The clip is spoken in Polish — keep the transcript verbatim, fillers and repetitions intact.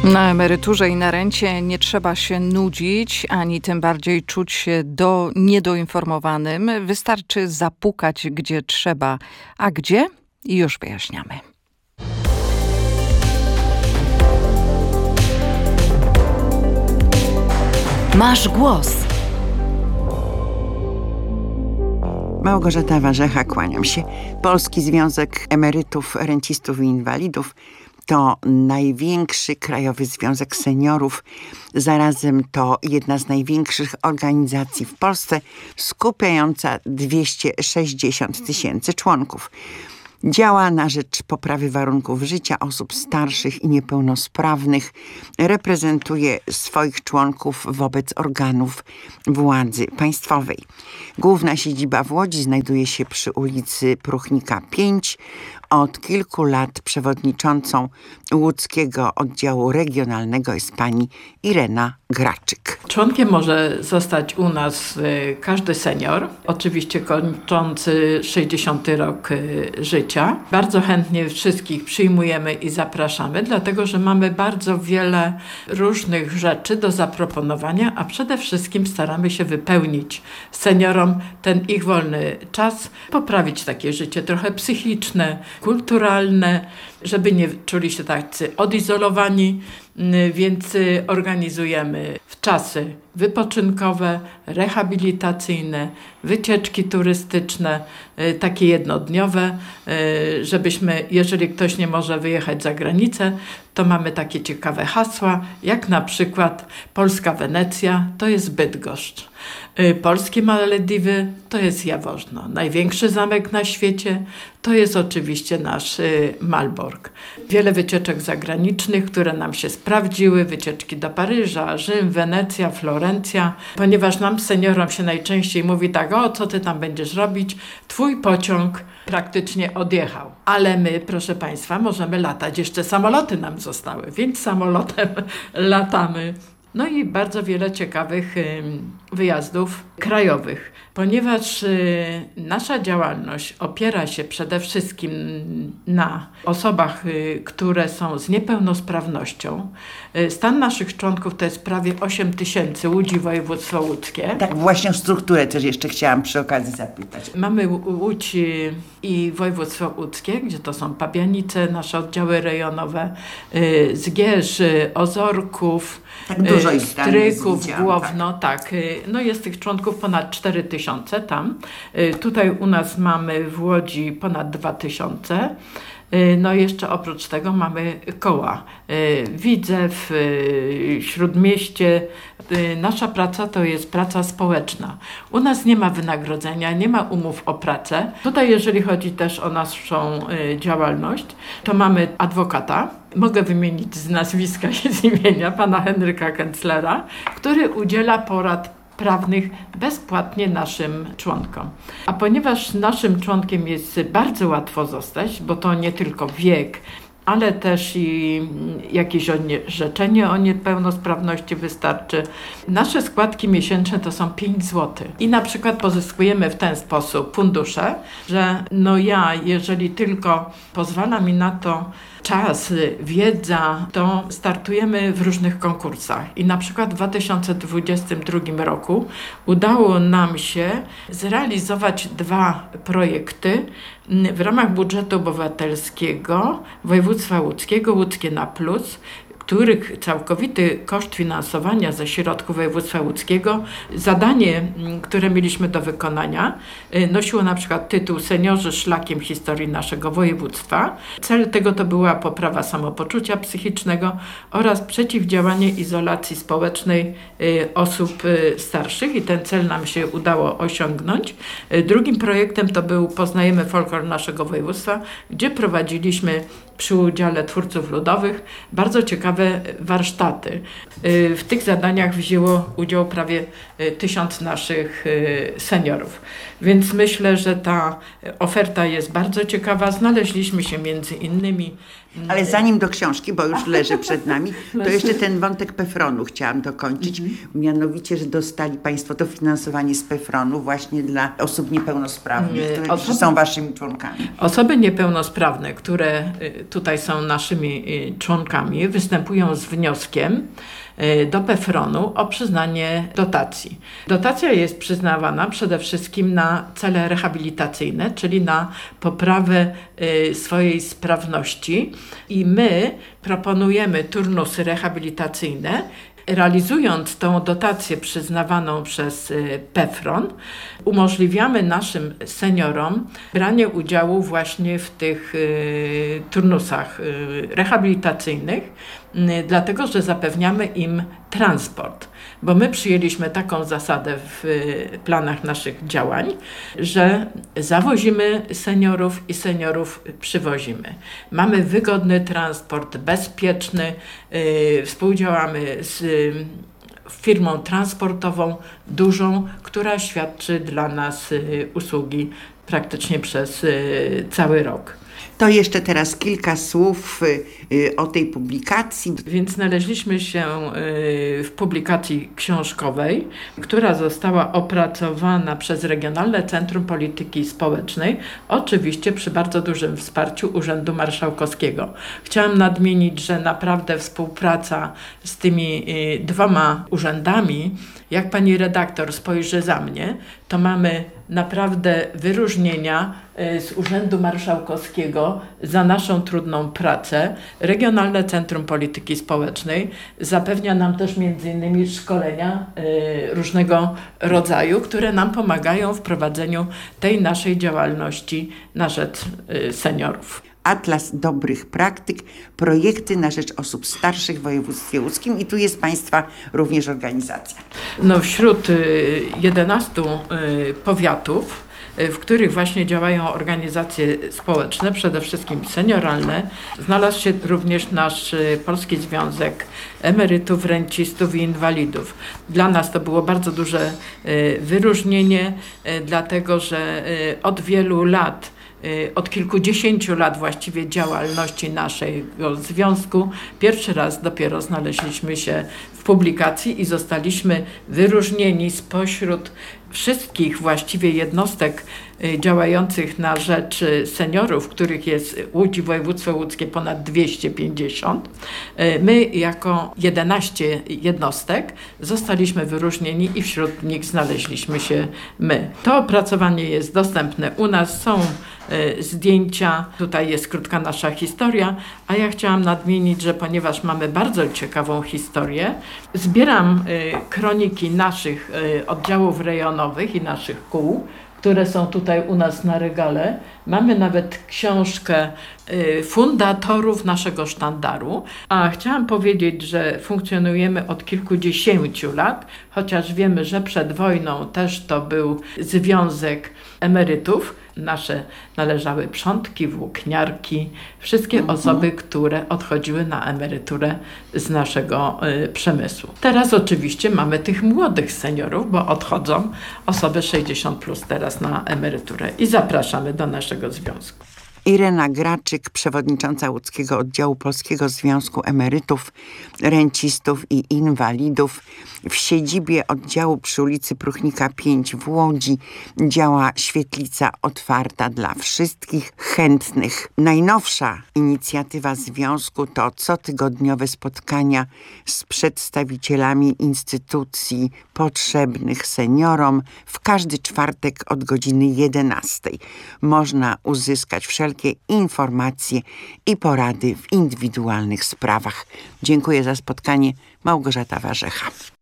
Na emeryturze i na rencie nie trzeba się nudzić, ani tym bardziej czuć się do, niedoinformowanym. Wystarczy zapukać gdzie trzeba, a gdzie? I już wyjaśniamy. Masz głos. Małgorzata Warzecha, kłaniam się. Polski Związek Emerytów, Rencistów i Inwalidów to największy krajowy związek seniorów. Zarazem to jedna z największych organizacji w Polsce, skupiająca dwieście sześćdziesiąt tysięcy członków. Działa na rzecz poprawy warunków życia osób starszych i niepełnosprawnych. Reprezentuje swoich członków wobec organów władzy państwowej. Główna siedziba w Łodzi znajduje się przy ulicy Pruchnika pięć. Od kilku lat przewodniczącą łódzkiego oddziału regionalnego jest pani Irena Graczyk. Członkiem może zostać u nas każdy senior, oczywiście kończący sześćdziesiąty rok życia. Bardzo chętnie wszystkich przyjmujemy i zapraszamy, dlatego że mamy bardzo wiele różnych rzeczy do zaproponowania, a przede wszystkim staramy się wypełnić seniorom ten ich wolny czas, poprawić takie życie trochę psychiczne, kulturalne, żeby nie czuli się tacy odizolowani, więc organizujemy czasy wypoczynkowe, rehabilitacyjne, wycieczki turystyczne, takie jednodniowe, żebyśmy, jeżeli ktoś nie może wyjechać za granicę, to mamy takie ciekawe hasła, jak na przykład Polska Wenecja to jest Bydgoszcz, Polskie Malediwy to jest Jaworzno, największy zamek na świecie to jest oczywiście nasz Malbork. Wiele wycieczek zagranicznych, które nam się sprawdziły, wycieczki do Paryża, Rzym, Wenecja, Florencja, ponieważ nam seniorom się najczęściej mówi tak, o co ty tam będziesz robić, twój pociąg praktycznie odjechał. Ale my, proszę Państwa, możemy latać, jeszcze samoloty nam zostały, więc samolotem latamy. No i bardzo wiele ciekawych y, wyjazdów krajowych, ponieważ y, nasza działalność opiera się przede wszystkim na osobach, y, które są z niepełnosprawnością. Y, stan naszych członków to jest prawie osiem tysięcy, Łódź i województwo łódzkie. Tak, właśnie o strukturę też jeszcze chciałam przy okazji zapytać. Mamy Łódź i województwo łódzkie, gdzie to są Pabianice, nasze oddziały rejonowe, y, Zgierz, Ozorków, tak dużo ich tam Stryków, Głowno, tak. tak. No jest tych członków ponad cztery tysiące tam. Tutaj u nas mamy w Łodzi ponad dwa tysiące. No jeszcze oprócz tego mamy koła. Widzew, Śródmieście. Nasza praca to jest praca społeczna. U nas nie ma wynagrodzenia, nie ma umów o pracę. Tutaj jeżeli chodzi też o naszą działalność, to mamy adwokata. Mogę wymienić z nazwiska i z imienia pana Henryka Kęclera, który udziela porad prawnych bezpłatnie naszym członkom. A ponieważ naszym członkiem jest bardzo łatwo zostać, bo to nie tylko wiek, ale też i jakieś orzeczenie o niepełnosprawności wystarczy. Nasze składki miesięczne to są pięć złotych. I na przykład pozyskujemy w ten sposób fundusze, że no ja, jeżeli tylko pozwala mi na to czas, wiedza, to startujemy w różnych konkursach. I na przykład w dwa tysiące dwudziestym drugim roku udało nam się zrealizować dwa projekty w ramach budżetu obywatelskiego województwa łódzkiego, Łódzkie na Plus, których całkowity koszt finansowania ze środków województwa łódzkiego, zadanie, które mieliśmy do wykonania, nosiło na przykład tytuł Seniorzy szlakiem historii naszego województwa. Cel tego to była poprawa samopoczucia psychicznego oraz przeciwdziałanie izolacji społecznej osób starszych i ten cel nam się udało osiągnąć. Drugim projektem to był Poznajemy folklor naszego województwa, gdzie prowadziliśmy przy udziale twórców ludowych bardzo ciekawe warsztaty. W tych zadaniach wzięło udział prawie tysiąc naszych seniorów. Więc myślę, że ta oferta jest bardzo ciekawa. Znaleźliśmy się między innymi Ale zanim do książki, bo już leży przed nami, to jeszcze ten wątek PEFRON-u chciałam dokończyć. Mhm. Mianowicie, że dostali Państwo dofinansowanie z PEFRON-u właśnie dla osób niepełnosprawnych, które Osoby, są Waszymi członkami. Osoby niepełnosprawne, które tutaj są naszymi członkami, występują z wnioskiem do PEFRON-u o przyznanie dotacji. Dotacja jest przyznawana przede wszystkim na cele rehabilitacyjne, czyli na poprawę swojej sprawności i my proponujemy turnusy rehabilitacyjne. Realizując tą dotację przyznawaną przez PEFRON, umożliwiamy naszym seniorom branie udziału właśnie w tych y, turnusach y, rehabilitacyjnych, y, dlatego że zapewniamy im transport. Bo my przyjęliśmy taką zasadę w y, planach naszych działań, że zawozimy seniorów i seniorów przywozimy. Mamy wygodny transport, bezpieczny, y, współdziałamy z y, firmą transportową dużą, która świadczy dla nas y, usługi praktycznie przez y, cały rok. To jeszcze teraz kilka słów y, o tej publikacji. Więc znaleźliśmy się y, w publikacji książkowej, która została opracowana przez Regionalne Centrum Polityki Społecznej, oczywiście przy bardzo dużym wsparciu Urzędu Marszałkowskiego. Chciałam nadmienić, że naprawdę współpraca z tymi y, dwoma urzędami, jak pani redaktor spojrzy za mnie, to mamy naprawdę wyróżnienia z Urzędu Marszałkowskiego za naszą trudną pracę. Regionalne Centrum Polityki Społecznej zapewnia nam też między innymi szkolenia różnego rodzaju, które nam pomagają w prowadzeniu tej naszej działalności na rzecz seniorów. Atlas dobrych praktyk, projekty na rzecz osób starszych w województwie łódzkim i tu jest Państwa również organizacja. No, wśród jedenastu powiatów, w których właśnie działają organizacje społeczne, przede wszystkim senioralne, znalazł się również nasz Polski Związek Emerytów, Rencistów i Inwalidów. Dla nas to było bardzo duże wyróżnienie, dlatego że od wielu lat Od kilkudziesięciu lat właściwie działalności naszego związku pierwszy raz dopiero znaleźliśmy się w publikacji i zostaliśmy wyróżnieni spośród wszystkich właściwie jednostek działających na rzecz seniorów, których jest Łódź i województwo łódzkie ponad dwieście pięćdziesiąt. My jako jedenaście jednostek zostaliśmy wyróżnieni i wśród nich znaleźliśmy się my. To opracowanie jest dostępne u nas, są zdjęcia, tutaj jest krótka nasza historia, a ja chciałam nadmienić, że ponieważ mamy bardzo ciekawą historię, zbieram kroniki naszych oddziałów rejonowych i naszych kół, które są tutaj u nas na regale. Mamy nawet książkę fundatorów naszego sztandaru, a chciałam powiedzieć, że funkcjonujemy od kilkudziesięciu lat, chociaż wiemy, że przed wojną też to był Związek Emerytów. Nasze należały przodki, włókniarki, wszystkie mhm. osoby, które odchodziły na emeryturę z naszego y, przemysłu. Teraz oczywiście mamy tych młodych seniorów, bo odchodzą osoby sześćdziesiąt plus teraz na emeryturę i zapraszamy do naszego związku. Irena Graczyk, przewodnicząca łódzkiego oddziału Polskiego Związku Emerytów, Rencistów i Inwalidów. W siedzibie oddziału przy ulicy Pruchnika pięć w Łodzi działa świetlica otwarta dla wszystkich chętnych. Najnowsza inicjatywa związku to cotygodniowe spotkania z przedstawicielami instytucji potrzebnych seniorom w każdy czwartek od godziny jedenastej. Można uzyskać wszelkie informacje i porady w indywidualnych sprawach. Dziękuję za spotkanie. Małgorzata Warzecha.